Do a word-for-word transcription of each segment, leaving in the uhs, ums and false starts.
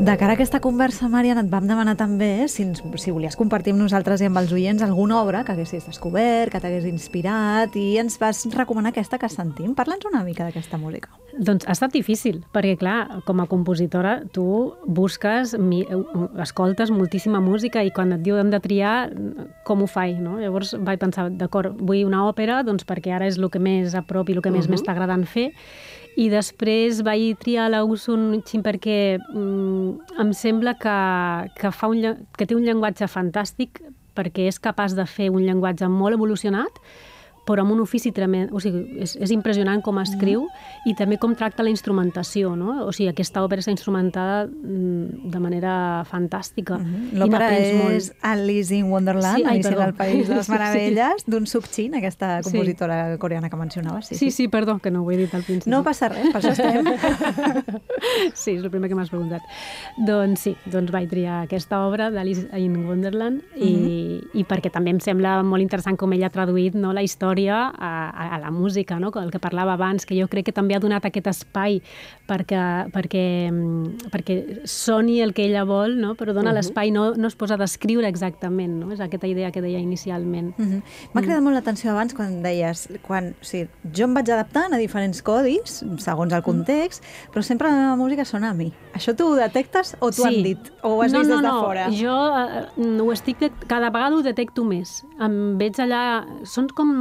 De cara a aquesta conversa, Marian, et vam demanar també si, ens, si volies compartir amb nosaltres i amb els oients alguna obra que haguessis descobert, que t'hagués inspirat, i ens vas recomanar aquesta que sentim. Parla'ns una mica d'aquesta música. Doncs ha estat difícil, perquè clar, com a compositora tu busques, mi, escoltes moltíssima música i quan et diuen de triar, com ho faig, no? Llavors vaig pensar, d'acord, vull una òpera, doncs perquè ara és el que més a prop i el que més uh-huh. m'està agradant fer. I després vaig triar l'August Chin perquè mm, em sembla que, que, fa un, que té un llenguatge fantàstic, perquè és capaç de fer un llenguatge molt evolucionat, però amb un ofici tremend. O sigui, és, és impressionant com escriu mm. i també com tracta la instrumentació, no? O sigui, aquesta òpera està instrumentada mm, de manera fantàstica. Mm-hmm. L'òpera és molt... Alice in Wonderland, sí, ai, Alice en el País de les Meravelles, sí. d'un Suk Chin, aquesta compositora sí. coreana que mencionaves. Sí sí. sí, sí, perdó, que no ho he dit al principi. No passa res, per això estem. Sí, és el primer que m'has preguntat. Doncs sí, doncs vaig triar aquesta obra d'Alice in Wonderland i, mm-hmm. i perquè també em sembla molt interessant com ella ha traduït, no, la història A, a, a la música, no? El que parlava abans, que jo crec que també ha donat aquest espai perquè, perquè, perquè soni el que ella vol, no? Però dona uh-huh. l'espai, no, no es posa a descriure exactament, no? És aquesta idea que deia inicialment. Uh-huh. M'ha cridat mm. molt l'atenció abans quan deies, quan, o sigui, jo em vaig adaptant a diferents codis, segons el context, mm. però sempre la meva música sona a mi. Això tu ho detectes o t'ho sí. han dit? O ho has no, vist no, des de no. fora? Jo uh, ho estic, cada vegada ho detecto més. Em veig allà, són com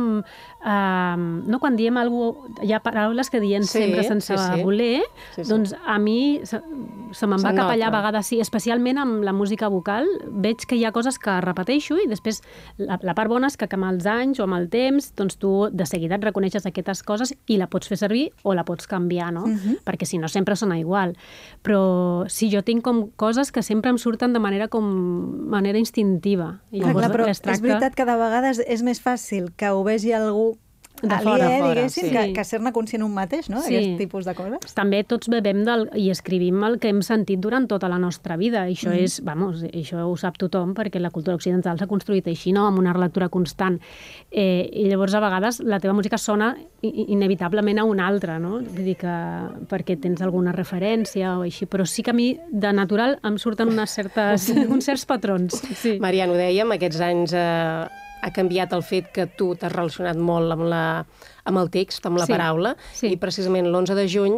Uh, no, quan diem alguna cosa, hi ha paraules que diem sí, sempre sense sí, sí. voler, sí, sí. doncs a mi se, se me'n va cap allà a vegades, sí, especialment amb la música vocal, veig que hi ha coses que repeteixo i després la, la part bona és que amb els anys o amb el temps, doncs tu de seguida et reconeixes aquestes coses i la pots fer servir o la pots canviar, no? Uh-huh. Perquè si no sempre sona igual. Però sí, jo tinc com coses que sempre em surten de manera com manera instintiva. I ah, clar, però tracta... és veritat que de vegades és més fàcil que ho vegi algú de fora, aliè, fora, diguéssim, sí. que, que ser-ne conscient un mateix, no? Sí. Aquest tipus de coses. També tots bebem del, i escrivim el que hem sentit durant tota la nostra vida. I això mm. és, vamos, això ho sap tothom, perquè la cultura occidental s'ha construït així, no? Amb una relectura constant. Eh, I llavors, a vegades, la teva música sona inevitablement a una altra, no? Vull dir que perquè tens alguna referència o així, però sí que a mi, de natural, em surten unes certes, uns certs patrons. Sí. Marian, ho dèiem, aquests anys... Eh... ha canviat el fet que tu t'has relacionat molt amb, la, amb el text, amb la sí, paraula, sí. i precisament l'onze de juny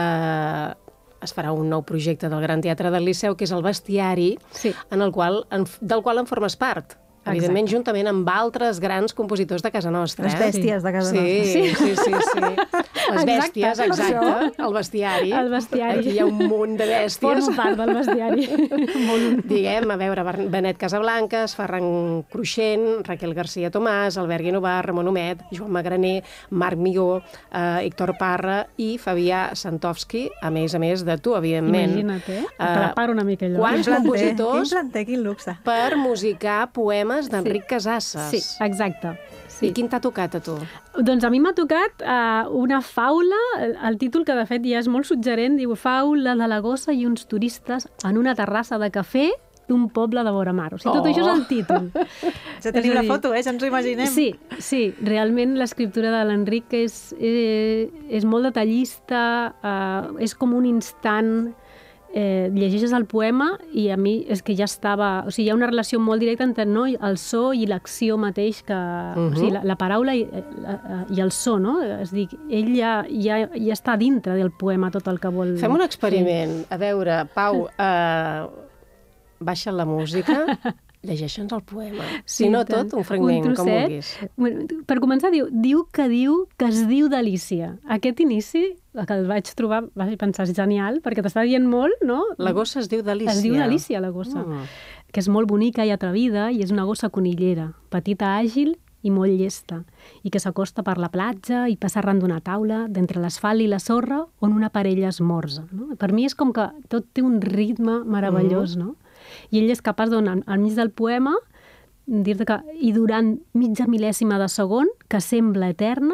eh, es farà un nou projecte del Gran Teatre del Liceu, que és el Bestiari, sí. en el qual, en, del qual en formes part. Evidentment, exacte. Juntament amb altres grans compositors de casa nostra. Les bèsties de casa sí, nostra. Sí, sí, sí. sí. Les bèsties, exacte. exacte. El bestiari. El bestiari. Aquí hi ha un munt de bèsties. Formo part del bestiari. Molt. Diguem, a veure, Benet Casablancas, Ferran Cruixent, Raquel García Tomàs, Albert Guinovart, Ramon Homet, Joan Magraner, Marc Migó, eh, Héctor Parra i Fabià Santovski, a més a més de tu, evidentment. Imagina't, eh? Uh, Preparo una mica allò. Quants compositors quin planter, quin luxe. per musicar poemes d'Enric sí. Casasses. Sí, exacte. Sí. I quin t'ha tocat a tu? Doncs a mi m'ha tocat uh, una faula, el títol que de fet ja és molt suggerent, diu Faula de la gossa i uns turistes en una terrassa de cafè d'un poble de vora mar. O sigui, tot oh. això és el títol. Ja tenim la foto, eh? Ja ens ho imaginem. Sí, sí, realment l'escriptura de l'Enric és, és, és molt detallista, uh, és com un instant... Eh, llegeixes el poema i a mi és que ja estava... O sigui, hi ha una relació molt directa entre no, el so i l'acció mateix, que, uh-huh. o sigui, la, la paraula i, la, i el so, no? És dir, ell ja, ja, ja està dintre del poema tot el que vol... Fem un experiment. Fer. A veure, Pau, eh, baixa la música... Llegeixa'ns el poema. Sí, si no tot, un fragment, un com vulguis. Bueno, per començar, diu, diu que diu que es diu delícia. Aquest inici, que el vaig trobar, vaig pensar, és genial, perquè t'està dient molt, no? La gossa es diu delícia. Es diu delícia, la gossa. Mm. Que és molt bonica i atrevida, i és una gossa conillera, petita, àgil i molt llesta, i que s'acosta per la platja i passa arran d'una taula, d'entre l'asfalt i la sorra, on una parella esmorza. No? Per mi és com que tot té un ritme meravellós, mm. no? I ell és capaç, doncs, al mig del poema, dir-te que i durant mitja mil·lèsima de segon, que sembla eterna,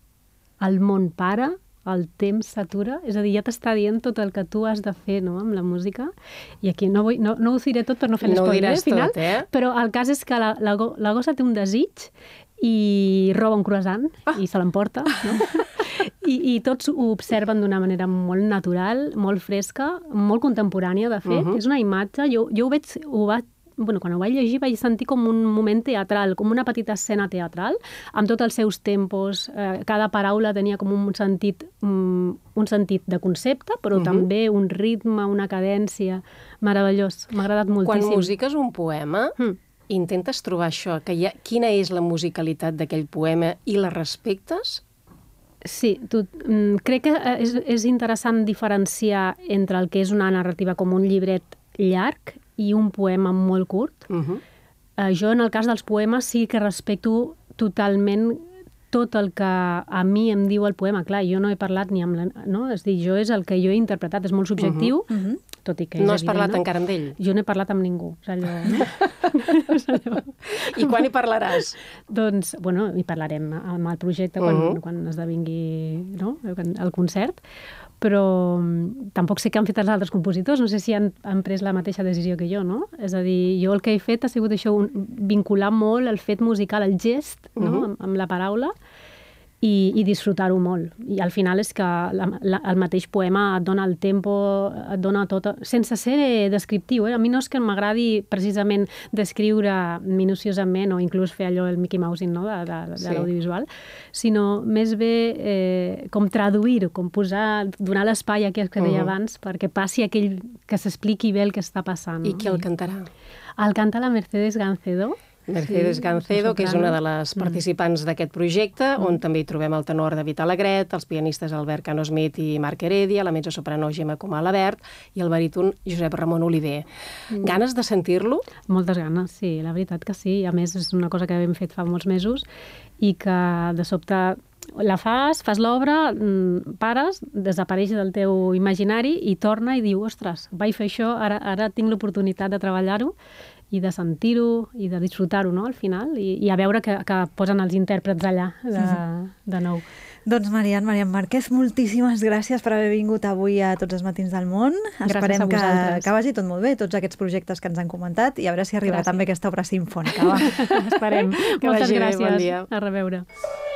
el món para, el temps s'atura, és a dir, ja t'està dient tot el que tu has de fer, no?, amb la música. I aquí no, vull, no, no ho diré tot per no fer l'espoiler, al final, tot, eh? Però el cas és que la, la, la gossa té un desig i roba un croissant ah. i se l'emporta, no? I, i tots ho observen d'una manera molt natural, molt fresca, molt contemporània, de fet. Uh -huh. És una imatge, jo, jo ho veig, ho vaig Bueno, quan ho vaig llegir vaig sentir com un moment teatral, com una petita escena teatral, amb tots els seus tempos. Eh, cada paraula tenia com un sentit, um, un sentit de concepte, però uh-huh. també un ritme, una cadència. Meravellós, m'ha agradat moltíssim. Quan musiques un poema, mm. intentes trobar això, que hi ha, quina és la musicalitat d'aquell poema i la respectes? Sí, tu, mm, crec que és, és interessant diferenciar entre el que és una narrativa com un llibret llarg i un poema molt curt. Uh-huh. Uh, jo, en el cas dels poemes, sí que respecto totalment tot el que a mi em diu el poema. Clar, jo no he parlat ni amb la... No? És dir, jo és el que jo he interpretat, és molt subjectiu, uh-huh. Uh-huh. tot i que és no has evident, parlat no? encara amb ell? Jo no he parlat amb ningú. És allò, no? és allò. I quan hi parlaràs? Doncs, bueno, hi parlarem amb el projecte quan, uh-huh. quan esdevingui, no? el concert, però tampoc sé què han fet els altres compositors, no sé si han, han pres la mateixa decisió que jo, no? És a dir, jo el que he fet ha sigut això, un, vincular molt el fet musical, el gest, no? Uh-huh. amb, amb la paraula, i, i disfrutar-ho molt. I al final és que la, la, el mateix poema et dona el tempo, et dona tot, sense ser descriptiu. Eh? A mi no és que m'agradi precisament descriure minuciosament o inclús fer allò el Mickey Mousing, no? de, de, de sí. l'audiovisual, sinó més bé eh, com traduir-ho, com posar, donar l'espai a aquell que deia uh-huh. abans perquè passi aquell, que s'expliqui bé el que està passant. I qui el cantarà? El canta la Mercedes Gancedo. Mercedes sí, Gancedo, que és una de les participants mm. d'aquest projecte, on mm. també hi trobem el tenor David Alegret, els pianistes Albert Cano Smith i Marc Heredia, la mezzosoprano Gemma Comalabert i el baríton Josep Ramon Oliver. Mm. Ganes de sentir-lo? Moltes ganes, sí, la veritat que sí. A més, és una cosa que hem fet fa molts mesos i que de sobte la fas, fas l'obra, pares, desapareix del teu imaginari i torna i diu, ostres, vaig fer això, ara, ara tinc l'oportunitat de treballar-ho i de sentir-ho i de disfrutar-ho, no?, al final, i, i a veure que, que posen els intèrprets allà de, de nou. Doncs Marian, Marian Márquez, moltíssimes gràcies per haver vingut avui a Tots els matins del món. Gràcies Esperem a vosaltres. Que, que vagi tot molt bé, tots aquests projectes que ens han comentat, i a veure si arriba gràcies. També aquesta obra simfònica. Va. Esperem. Que Moltes vagi gràcies. Bé, bon dia. A reveure.